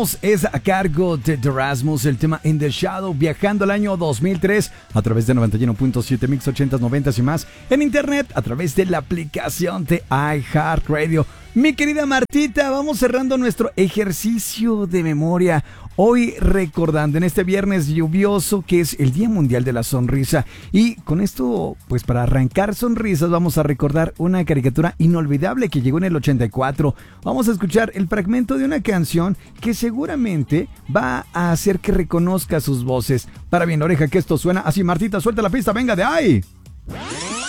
Es a cargo de The Rasmus, el tema In the Shadow, viajando al año 2003 a través de 91.7 Mix 80s, 90s y más en internet a través de la aplicación de iHeartRadio. Mi querida Martita, vamos cerrando nuestro ejercicio de memoria. Hoy recordando en este viernes lluvioso que es el Día Mundial de la Sonrisa. Y con esto, pues para arrancar sonrisas, vamos a recordar una caricatura inolvidable que llegó en el 84. Vamos a escuchar el fragmento de una canción que seguramente va a hacer que reconozca sus voces. Para bien la oreja que esto suena así. Martita, suelta la pista, venga de ahí.